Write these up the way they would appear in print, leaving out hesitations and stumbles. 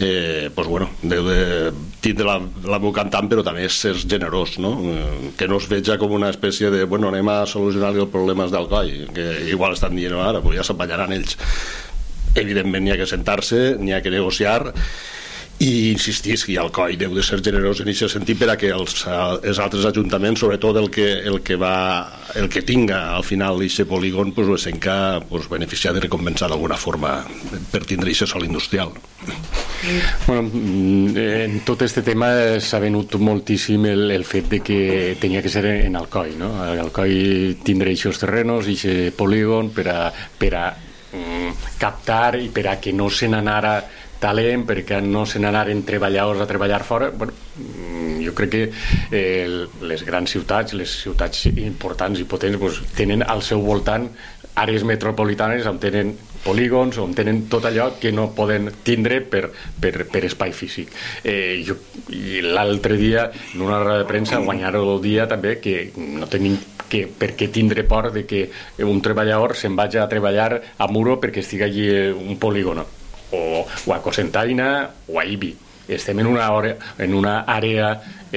deu de tindre la veu cantant, però també ser generós, no? Que no es veja com una espècie de anem a solucionar els problemes d'Alcoi, que igual estan dient ara, però ja s'apanyaran ells. Evidentment n'hi ha que sentar-se, n'hi ha que negociar, i insistir que Alcoi deu de ser generós en aquest sentit per a que els altres ajuntaments, sobretot el que tinga al final aquest polígon, es senca beneficiar de recompensar d'alguna forma per tindre aquest sòl industrial. En tot este tema s'ha venut moltíssim el fet de que tenia que ser en Alcoi, no? Alcoi tindre aquests terrenos, aquest polígon per a captar i per a que no se n'anara talent, perquè no se n'anaren treballadors a treballar fora. Jo crec que les grans ciutats, les ciutats importants i potents, tenen al seu voltant àrees metropolitanes on tenen polígons, on tenen tot allò que no poden tindre per espai físic. I l'altre dia, en una roda de premsa, guanyar el dia també, que no tenim per què tindre por de que un treballador se'n vagi a treballar a Muro perquè estigui allí un polígon, o a Cocentaina o a Ibi. Estem en una àrea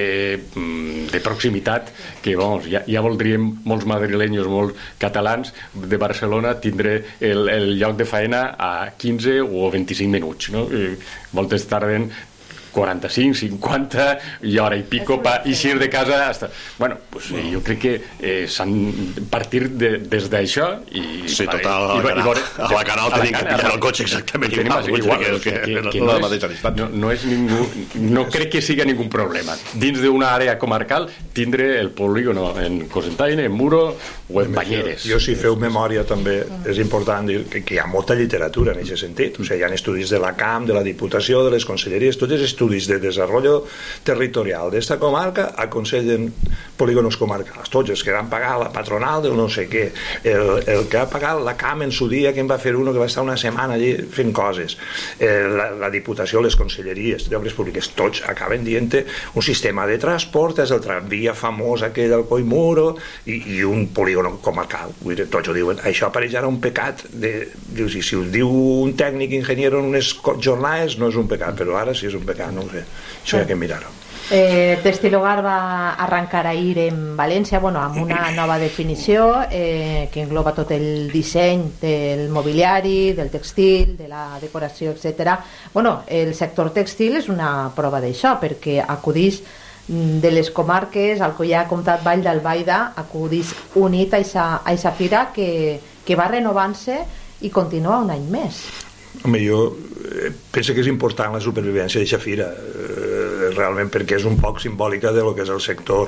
de proximitat que ja voldríem molts madrilenyos, molts catalans de Barcelona tindre el lloc de faena a 15 o 25 minuts, no? Moltes tarden 45, 50 i hora i pico per eixir de casa hasta... jo crec que s'han partir des d'això i... Sí, total, a la Canal tenim que pillar el cotxe exactament igual, la mateixa distància. No crec que sigui ningú problema dins d'una àrea comarcal tindre el polígono en Cocentaina, en Muro o en Banyeres. Jo, si feu memòria, també és important dir que hi ha molta literatura en aquest sentit. O sigui, hi ha estudis de la CAM, de la Diputació, de les conselleries, tots els estudis de desarrollo territorial d'esta comarca aconsellen polígonos comarcals, tots els que van pagar la patronal del no sé què, el que ha pagat la CAM en su dia, que en va fer uno que va estar una setmana allí fent coses, la Diputació, les conselleries d'Obres Públiques, tots acaben dient un sistema de transport, és el tramvia famós aquell al Coi Muro i un polígon comarcal. Tots ho diuen. Això apareix ara un pecat si ho diu un tècnic ingeniero en unes jornades no és un pecat, però ara sí és un pecat, no ho sé. Això hi ha que mirar-ho. Testilogar va arrencar ahir en València amb una nova definició que engloba tot el disseny del mobiliari, del textil, de la decoració, etc. El sector textil és una prova d'això, perquè acudís de les comarques, Alcoià, Comtat, Vall d'Albaida, acudís unit a aquesta fira que va renovant-se i continua un any més. Home, jo penso que és important la supervivència d'aquesta fira, realment, perquè és un poc simbòlica de lo que és el sector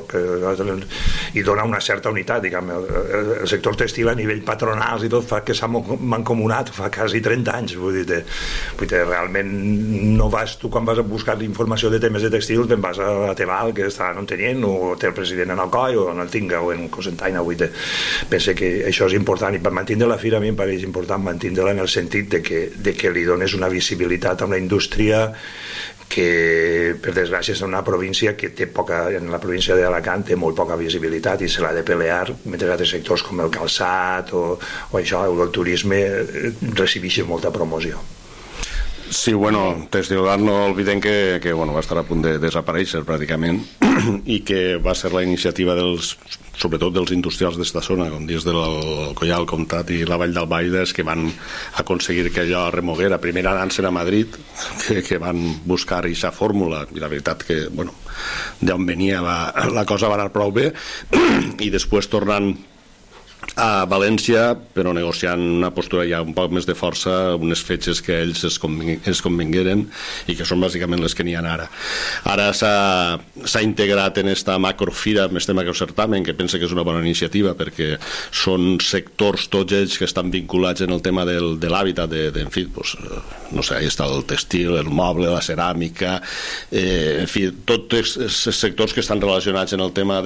i dona una certa unitat, diguem. El sector textil a nivell patronals i tot fa que s'ha mancomunat fa quasi 30 anys, vull dir, realment no vas, tu quan vas a buscar informació de temes de textils te'n vas a la Teval, que està en Ontinyent, o té el president en Alcoi o en el Tinga o en Cocentaina. Penso que això és important, i per mantenir la fira a mi em pareix important mantenir-la en el sentit de que li dones una visibilitat a una indústria que, per desgràcia, és una província que té poca, en la província d'Alacant té molt poca visibilitat i se l'ha de pelear, mentre altres sectors com el calçat o això, el turisme recibeixen molta promoció. Sí, Testilogar no oblidem que va estar a punt de desaparèixer pràcticament i que va ser la iniciativa sobretot dels industrials d'esta zona, com dius del Alcoià, el Comtat i la Vall d'Albaida, que van aconseguir que allò remoguera. Primer anant-se'n a Madrid, que van buscar aquesta fórmula, i la veritat que, d'on venia la cosa va anar prou bé, i després tornant a València, però negociant una postura ja un poc més de força, unes fetges que ells es convingueren i que són bàsicament les que n'hi ha ara. Ara s'ha integrat en esta macrofira, en este macrocertamen, que pensa que és una bona iniciativa perquè són sectors tots ells que estan vinculats en el tema de l'hàbitat, en fi, no sé, ahí està el textil, el moble, la ceràmica, en fi, tots els sectors que estan relacionats en el tema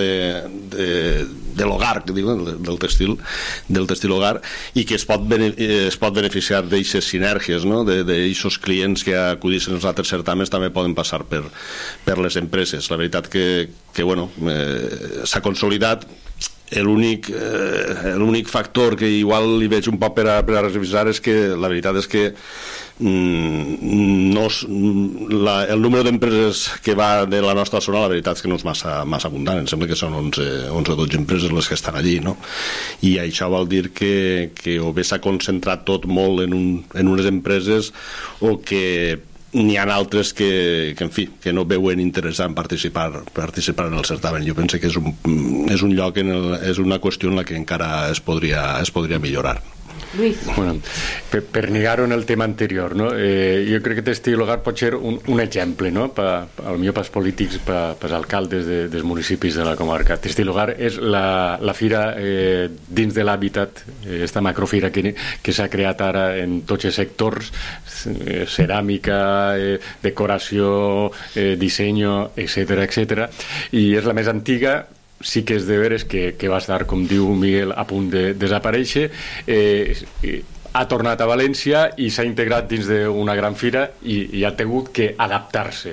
de l'hogar, del textil hogar, i que es pot beneficiar d'aquestes sinergies, no? D'aquests clients que acudissin als altres certaments també poden passar per les empreses. La veritat que s'ha consolidat. L'únic factor que igual li veig un poc per a revisar és que la veritat és que el número d'empreses que va de la nostra zona, la veritat és que no és massa abundant. Em sembla que són 11 o 12 empreses les que estan allí, no? I això vol dir que o bé s'ha concentrat tot molt en unes empreses, o que n'hi ha altres que en fi, que no veuen interessant participar en el certamen. Jo penso que és un lloc, és una qüestió en la que encara es podria millorar. Luis. Bueno, per negar-ho en el tema anterior, no? Jo crec que Testil Hogar pot ser un exemple, no? Potser pels polítics, pels alcaldes dels municipis de la comarca. Testil Hogar és la fira dins de l'hàbitat, esta macrofira que s'ha creat ara en tots els sectors, ceràmica, decoració, disseny, etc. I és la més antiga. Sí que és de veres que va estar, com diu Miguel, a punt de desaparèixer. Ha tornat a València i s'ha integrat dins d'una gran fira i ha tingut que adaptar-se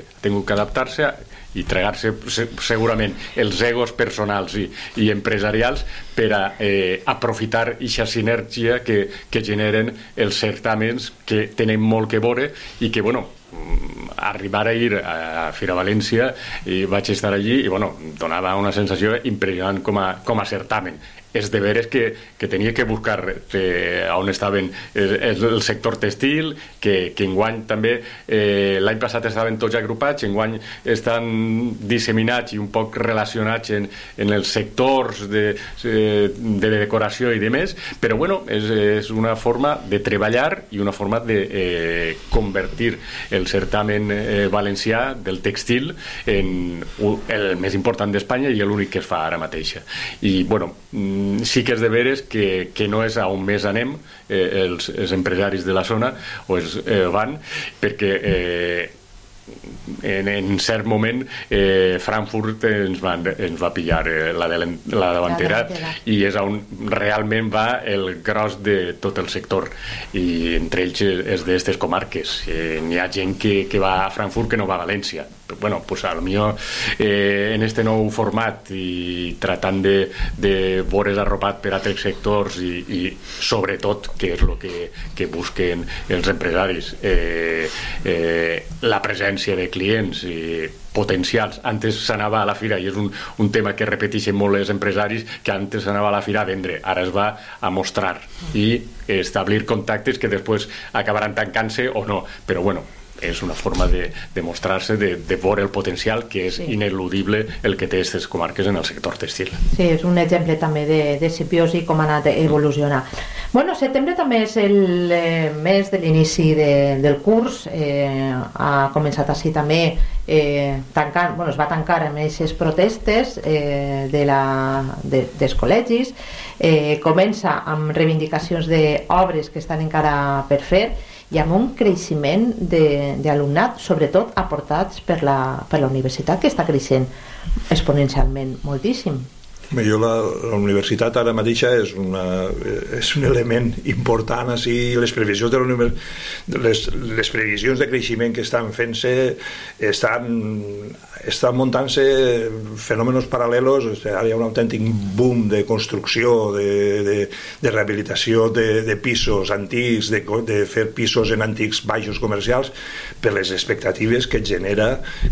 i tragar-se segurament els egos personals i empresarials per a aprofitar aquesta sinergia que generen els certàmens, que tenen molt que veure i que, bueno, arribar a ir a Fira València, i vaig estar allí i donava una sensació impressionant com a certamen. És de veres que tenia que buscar on estaven el sector textil, que enguany també, l'any passat estaven tots agrupats, enguany estan disseminats i un poc relacionats en els sectors de decoració i demés, però és una forma de treballar i una forma de convertir el certamen valencià del textil en el més important d'Espanya i l'únic que es fa ara mateixa. I sí que és de veres que no és on més anem els empresaris de la zona o van, perquè en cert moment Frankfurt ens va pillar la davantera i és on realment va el gros de tot el sector, i entre ells és d'aquestes comarques. N'hi ha gent que va a Frankfurt que no va a València. Pues a lo millor en este nou format i tratant de veure's arropat per altres sectors i sobretot, que és el que busquen els empresaris, la presència de clients potencials. Antes s'anava a la fira, i és un tema que repeteixen molt els empresaris, que antes s'anava a la fira a vendre, ara es va a mostrar i establir contactes que després acabaran tancant-se o no, però és una forma de mostrar-se, de veure el potencial, que és ineludible el que té aquestes comarques en el sector textil. Sí, és un exemple també de simbiosi, com ha anat evolucionant. Setembre també és el mes de l'inici del curs, ha començat així també tancant, es va tancar amb aquestes protestes dels col·legis, comença amb reivindicacions d'obres que estan encara per fer, i amb un creixement d'alumnat, sobretot aportats per la universitat, que està creixent exponencialment moltíssim. La universitat ara mateixa és un element important. Les previsions les previsions de creixement que estan fent-se estan muntant-se fenòmenos paral·lelos. Ara hi ha un autèntic boom de construcció, de rehabilitació de pisos antics, de fer pisos en antics baixos comercials, per les expectatives que genera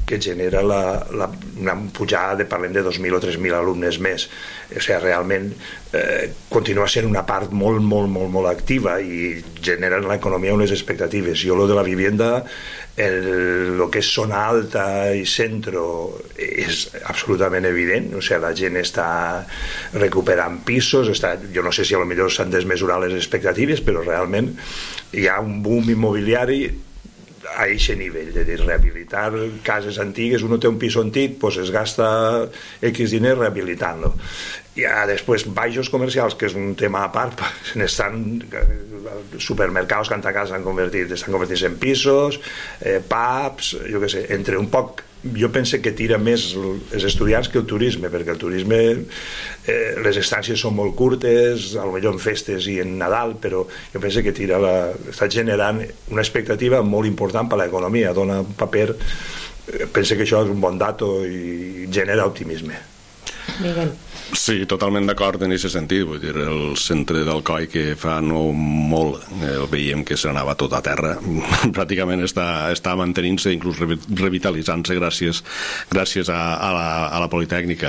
una pujada parlem de 2.000 o 3.000 alumnes més. Realment continua sent una part molt activa i genera en l'economia unes expectatives. Jo lo de la vivienda, el que és zona alta i centro, és absolutament evident. La gent està recuperant pisos, jo no sé si potser s'han desmesurat les expectatives, però realment hi ha un boom immobiliari a aquest nivell, de dir, rehabilitar cases antigues. Uno té un pis antic, es gasta X diners rehabilitant-lo. Després baixos comercials, que és un tema a part, supermercados que estan convertits en pisos, pubs, jo què sé, entre un poc. Jo penso que tira més els estudiants que el turisme, perquè el turisme, les estàncies són molt curtes, potser en festes i en Nadal, però jo penso que està generant una expectativa molt important per a l'economia, dona un paper. Penso que això és un bon dato i genera optimisme. Miguel. Sí, totalment d'acord en aquest sentit. Vull dir, el centre d'Alcoi, que fa no molt el veiem que se n'anava tot a terra, pràcticament està mantenint-se, inclús revitalitzant-se gràcies a la Politècnica.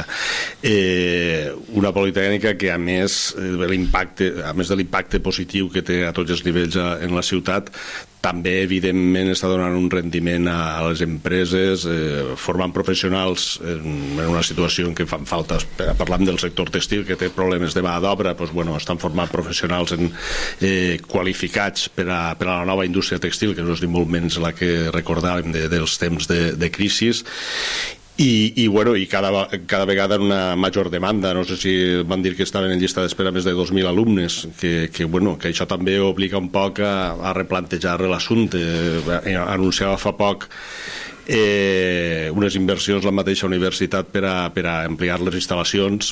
Una Politècnica que a més de l'impacte positiu que té a tots els nivells en la ciutat, també evidentment està donant un rendiment a les empreses, formant professionals en una situació en què fan falta, parlant del sector textil que té problemes de mà d'obra, estan formant professionals qualificats per a la nova indústria textil, que no és ni molt menys la que recordàvem dels temps de crisi, i cada vegada una major demanda. No sé si van dir que estaven en llista d'espera més de 2.000 alumnes, que això també obliga un poc a replantejar l'assumpte. Anunciava fa poc unes inversions la mateixa universitat per a ampliar les instal·lacions.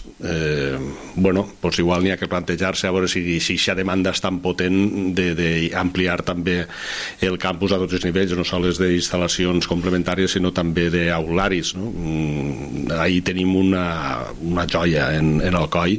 Igual n'hi ha que plantejar-se a veure si aquesta demanda és tan potent d'ampliar també el campus a tots els nivells, no sols d'instal·lacions complementàries sinó també d'aularis, no? Ahir tenim una joia en Alcoi,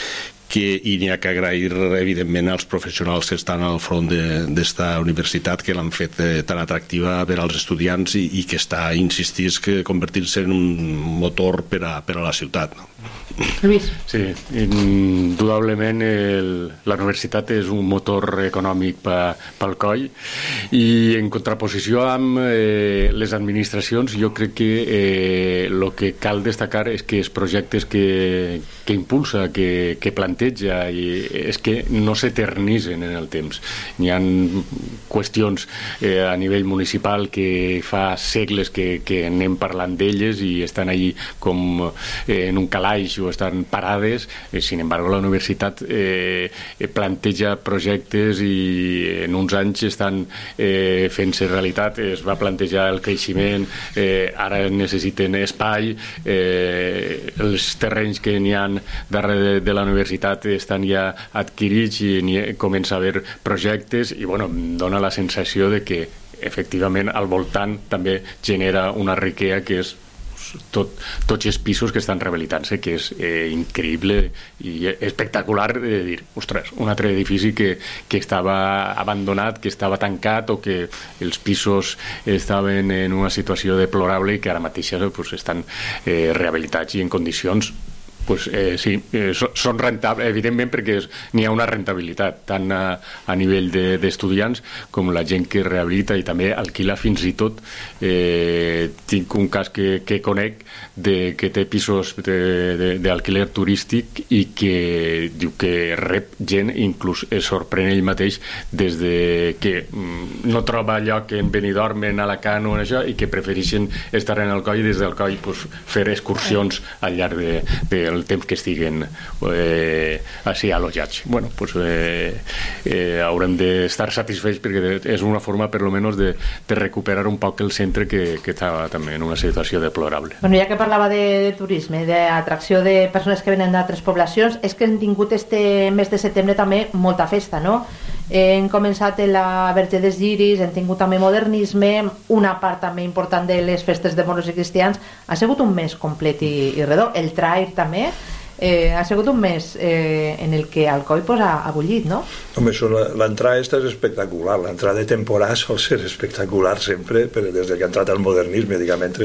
i n'hi ha que agrair evidentment als professionals que estan al front d'esta universitat, que l'han fet tan atractiva per als estudiants i que està, insistís, que convertir-se en un motor per a la ciutat. Lluís. Sí, indudablement la universitat és un motor econòmic pel coll, i en contraposició amb les administracions jo crec que el que cal destacar és que els projectes que impulsa, que planteja, és que no s'eternitzen en el temps. N'hi ha qüestions a nivell municipal que fa segles que anem parlant d'elles i estan allí com en un calaix o estan parades. Sin embargo, la universitat planteja projectes i en uns anys estan fent-se realitat. Es va plantejar el creixement, ara necessiten espai, els terrenys que n'hi ha darrere de la universitat estan ja adquirits i comença a haver projectes, i dona la sensació de que efectivament al voltant també genera una riquesa que és tots els pisos que estan rehabilitant-se, que és increïble i espectacular de dir, ostres, un altre edifici que estava abandonat, que estava tancat, o que els pisos estaven en una situació deplorable i que ara mateix estan rehabilitats i en condicions són rentables, evidentment, perquè n'hi ha una rentabilitat tant a nivell d'estudiants com la gent que rehabilita i també alquila. Fins i tot tinc un cas que conec que té pisos d'alquiler turístic i que diu que rep gent, inclús es sorprèn ell mateix des de que no troba lloc en Benidorm, en Alacant o en això, i que prefereixen estar en Alcoi i des d'Alcoi fer excursions al llarg del temps que estiguen així allotjats. Haurem d'estar satisfets perquè és una forma, per almenys, de recuperar un poc el centre que estava també en una situació deplorable. Ja que parlava de turisme, d'atracció de persones que venen d'altres poblacions, és que hem tingut este mes de setembre també molta festa, no? Hem començat la Verge dels Lliris, hem tingut també modernisme, una part també important de les festes de moros i cristians. Ha sigut un mes complet i redó. El Trair també ha sigut un mes en el que Alcoi ha bullit, no? Home, l'entrada és espectacular. L'entrada de temporada sol ser espectacular sempre, des que ha entrat el modernisme, diguem, entre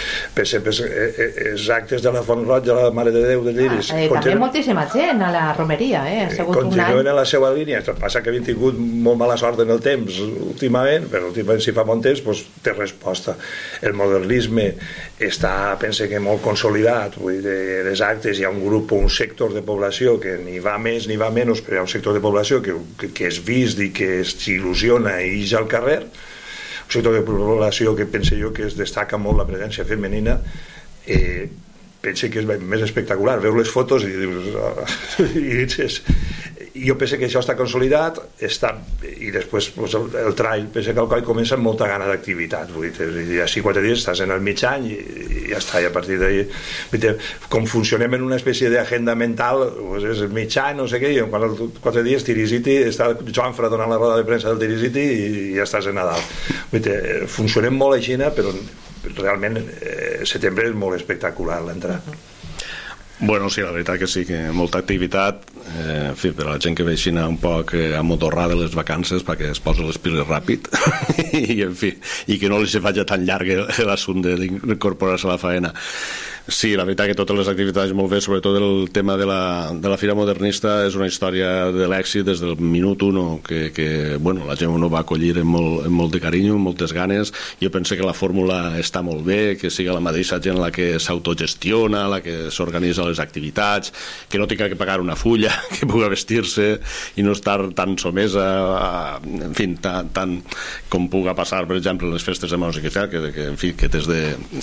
els actes de la Font Roig de la Mare de Déu de Lliris. També moltíssima gent a la romeria, continuen en la seva línia. Passa que havien tingut molt mala sort en el temps últimament, però últimament, si fa bon temps, té resposta. El modernisme està, pense que molt consolidat. Vull dir, les actes hi ha un grup o un sector de població que ni va més ni va menys, però hi ha un sector de població que és vist i que s'il·lusiona i ix al carrer, un sector de població que pense jo que es destaca molt la presència femenina. Pense que és més espectacular, veus les fotos i dius jo penso que això està consolidat, i després el trail, penso que el coll comença amb molta gana d'activitat, i així 4 dies estàs en el mig any i ja està, i a partir d'ahir com funcionem en una espècie d'agenda mental, és el mig any, no sé què, i en 4 dies Tirisiti, està Joan Fra donant la roda de premsa del Tirisiti i ja estàs en Nadal. Funcionem molt així, però realment setembre és molt espectacular l'entrada. Bueno, sí, la veritat que sí, que molta activitat, en fi, per a la gent que veixin un poc amodorrar de les vacances perquè es posa les piles ràpid i, en fi, i que no li se faci tan llarg l'assumpte d'incorporar-se a la faena. Sí, la veritat que totes les activitats molt bé, sobretot el tema de la Fira Modernista és una història de l'èxit des del minut 1 que bueno, la gent ho va acollir amb molt de carinyo, amb moltes ganes. Jo penso que la fórmula està molt bé, que sigui la mateixa gent la que s'autogestiona, la que s'organitza les activitats, que no tinga que pagar una fulla, que pugui vestir-se i no estar tan somesa en fi, tant com puga passar, per exemple, en les festes de música, que en fi, que t'has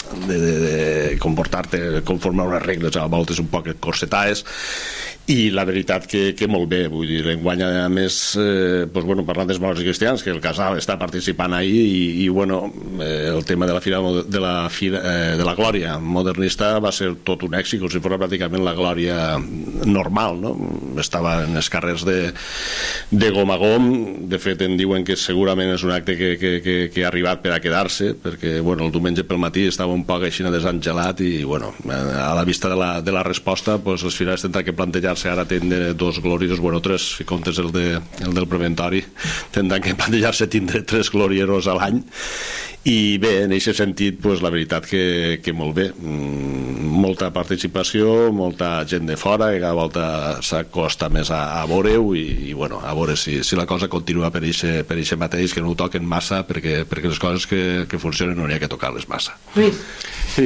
de comportar conforme a unes regles, a voltes un poc corsetades, i la veritat que molt bé, vull dir, l'enguany a més doncs, bueno, parlant dels morts i cristians, que el casal està participant ahir i bueno, el tema de la Fira de la Glòria Modernista va ser tot un èxit, com si fos pràcticament la Glòria normal, no? Estava en els carrers de gom a gom. De fet em diuen que segurament és un acte que ha arribat per a quedar-se, perquè bueno, el diumenge pel matí estava un poc així desangelat i bueno, a la vista de la resposta doncs, els finals tindran que plantejar-se ara tindre dos gloriosos, bueno, tres, si comptes el del preventori, tindran que plantejar-se tindre 3 glorieros a l'any. I bé, en aquest sentit, pues, la veritat que molt bé, molta participació, molta gent de fora, que cada volta s'acosta més a veure-ho i bueno, a veure si la cosa continua per eixe mateix, que no ho toquen massa, perquè les coses que funcionen no n'hi ha que tocar-les massa. Sí,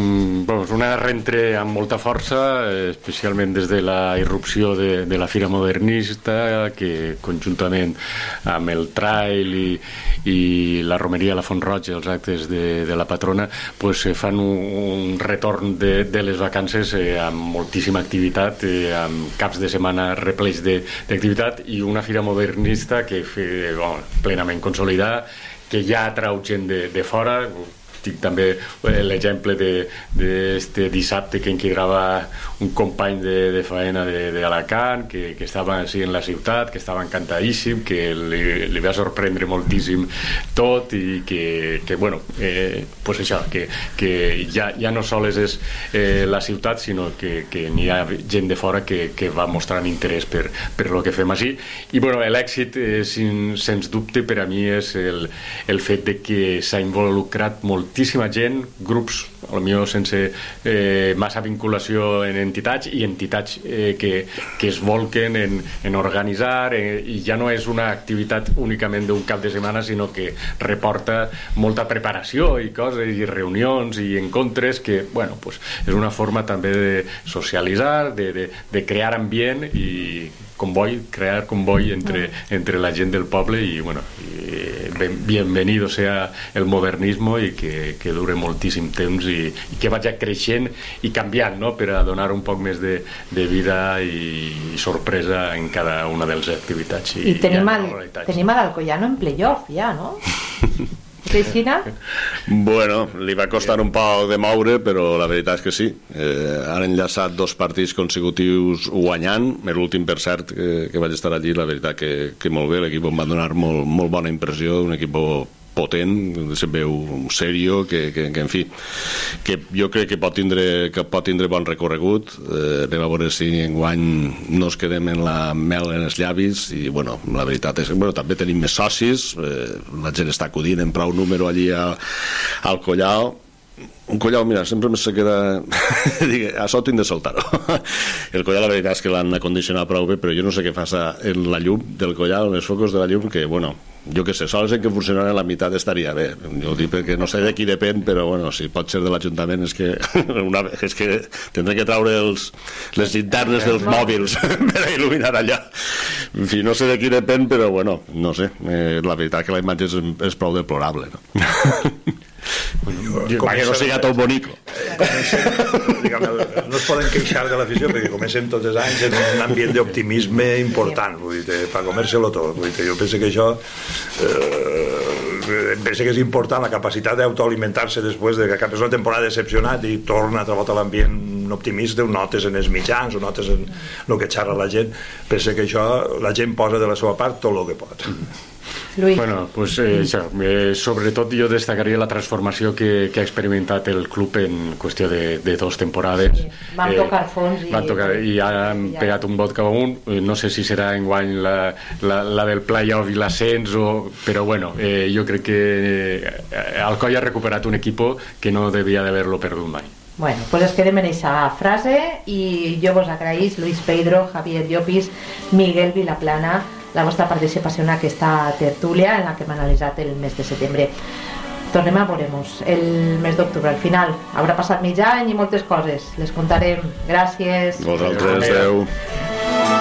una rentre amb molta força, especialment des de la irrupció de la Fira Modernista, que conjuntament amb el trail i la romeria a la Font Roig, els actes de la patrona, pues, fan un retorn de les vacances amb moltíssima activitat, amb caps de setmana replets d'activitat i una Fira Modernista que plenament consolidada, que ja atrau gent de fora. Tinc també l'exemple d'este dissabte que enquadrava un company de faena d'Alacant que estava així en la ciutat, que estava encantadíssim, que li va sorprendre moltíssim tot i que bueno, pues això, que ja no sols és la ciutat, sinó que n'hi ha gent de fora que va mostrant interès per lo que fem així. I bueno, l'èxit, sens dubte, per a mi és el fet de que s'ha involucrat moltíssima gent, grups potser sense massa vinculació en entitats i entitats que es volquen en organitzar, i ja no és una activitat únicament d'un cap de setmana, sinó que reporta molta preparació i coses, i reunions i encontres, que bueno, pues, és una forma també de socialitzar, de crear ambient i crear comboi entre la gent del poble. I bueno, bienvenido sea el modernismo i que dure moltíssim temps i que vagi creixent i canviant, no? Per a donar un poc més de vida i sorpresa en cada una de les activitats. I tenim a l'Alcoyano en playoff ja, no? Bueno, li va costar un poc de moure, però la veritat és que sí. Han enllaçat 2 partits consecutius guanyant. L'últim, per cert, que vaig estar allí, la veritat que molt bé. L'equip em va donar molt bona impressió, un equip potent, se veu serio, que en fi, que jo crec que pot tindre bon recorregut. Anem a veure si enguany no es quedem en la mel en els llavis. I bueno, la veritat és que també tenim més socis, la gent està acudint en prou número allí al Collao. Un Collao, mira, sempre se queda a sota tinc de soltar-ho. El Collao, la veritat és que l'han acondicionat prou bé, però jo no sé què passa en la llum del Collao, en els focus de la llum, que bueno, jo què sé, sols en que funcionara la meitat estaria bé. Jo ho dic perquè no sé de qui depèn, però bueno, si pot ser de l'Ajuntament és que tindré que traure les linternes dels mòbils per a il·luminar allà. En fi, no sé de qui depèn, però bueno, no sé, la veritat que la imatge és prou deplorable, no? Perquè no siga tot bonico. No es poden queixar de l'afició perquè comencem tots els anys en un ambient d'optimisme important, vull dir, per comer-se-lo tot. Vull dir, jo penso que això penso que és important la capacitat d'autoalimentar-se després de que cap és una temporada decepcionat i torna a volta l'ambient optimista, ho notes en els mitjans, ho notes en el que xerra la gent. Penso que això la gent posa de la seva part tot el que pot. Luis. Bueno, pues això, sobretot jo destacaria la transformació que ha experimentat el club en qüestió de 2 temporades. Sí. Vam tocar fons i han pegat un bot cap amunt. No sé si serà enguany la del play-off i l'ascens, però bueno, jo crec que Alcoi ha recuperat un equip que no devia d'haver-lo perdut mai. Bueno, pues es quedem en aquesta frase i jo vos agraïs, Luis Pedro, Javier Llopis, Miguel Vilaplana, la vostra participació en aquesta tertúlia en la que hem analitzat el mes de setembre. Tornem a veure-nos el mes d'octubre. Al final haurà passat mig any i moltes coses, les contarem. Gràcies. Vosaltres, adeu.